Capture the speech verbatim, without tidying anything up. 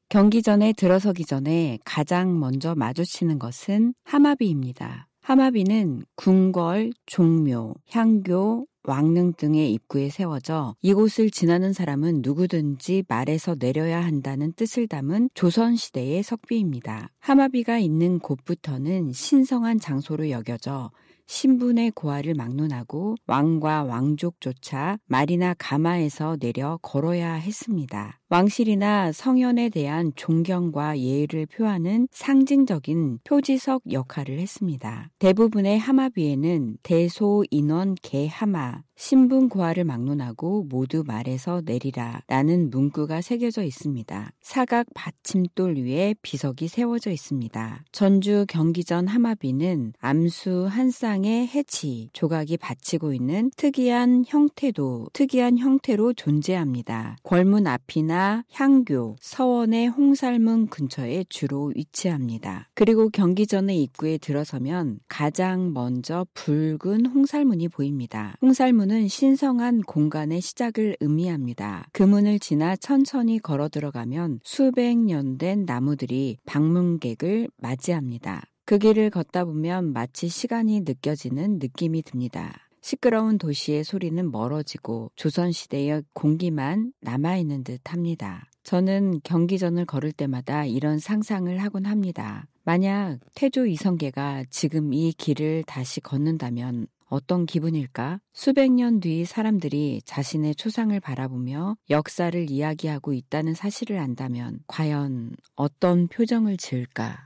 경기전에 들어서기 전에 가장 먼저 마주치는 것은 하마비입니다. 하마비는 궁궐, 종묘, 향교, 왕릉 등의 입구에 세워져 이곳을 지나는 사람은 누구든지 말에서 내려야 한다는 뜻을 담은 조선시대의 석비입니다. 하마비가 있는 곳부터는 신성한 장소로 여겨져 신분의 고하를 막론하고 왕과 왕족조차 말이나 가마에서 내려 걸어야 했습니다. 왕실이나 성현에 대한 존경과 예의를 표하는 상징적인 표지석 역할을 했습니다. 대부분의 하마비에는 대소 인원 개하마, 신분 고하를 막론하고 모두 말에서 내리라 라는 문구가 새겨져 있습니다. 사각 받침돌 위에 비석이 세워져 있습니다. 전주 경기전 하마비는 암수 한 쌍의 해치, 조각이 받치고 있는 특이한 형태도 특이한 형태로 존재합니다. 궐문 앞이나 향교, 서원의 홍살문 근처에 주로 위치합니다. 그리고 경기전의 입구에 들어서면 가장 먼저 붉은 홍살문이 보입니다. 홍살문은 신성한 공간의 시작을 의미합니다. 그 문을 지나 천천히 걸어 들어가면 수백 년 된 나무들이 방문객을 맞이합니다. 그 길을 걷다 보면 마치 시간이 느껴지는 느낌이 듭니다. 시끄러운 도시의 소리는 멀어지고 조선시대의 공기만 남아있는 듯 합니다. 저는 경기전을 걸을 때마다 이런 상상을 하곤 합니다. 만약 태조 이성계가 지금 이 길을 다시 걷는다면 어떤 기분일까? 수백 년 뒤 사람들이 자신의 초상을 바라보며 역사를 이야기하고 있다는 사실을 안다면 과연 어떤 표정을 지을까?